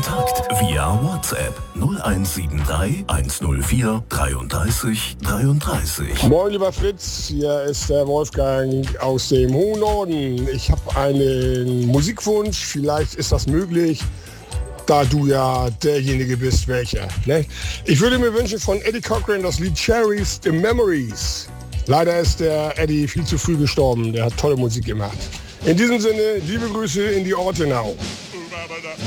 Kontakt via WhatsApp 0173 104 33 33. Moin lieber Fritz, hier ist der Wolfgang aus dem hohen Norden. Ich habe einen Musikwunsch, vielleicht ist das möglich, da du ja derjenige bist, welcher. Ne? Ich würde mir wünschen von Eddie Cochran das Lied Cherries The Memories. Leider ist der Eddie viel zu früh gestorben, der hat tolle Musik gemacht. In diesem Sinne, liebe Grüße in die Ortenau.